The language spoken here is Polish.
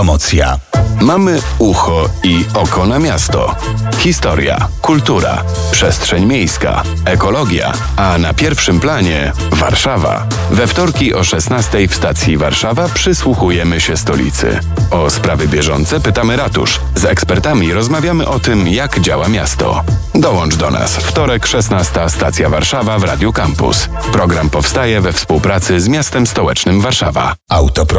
Promocja. Mamy ucho i oko na miasto. Historia, kultura, przestrzeń miejska, ekologia, a na pierwszym planie Warszawa. We wtorki o 16:00 w stacji Warszawa przysłuchujemy się stolicy. O sprawy bieżące pytamy ratusz. Z ekspertami rozmawiamy o tym, jak działa miasto. Dołącz do nas. Wtorek 16:00 stacja Warszawa w Radiu Campus. Program powstaje we współpracy z Miastem Stołecznym Warszawa. Autopromocja.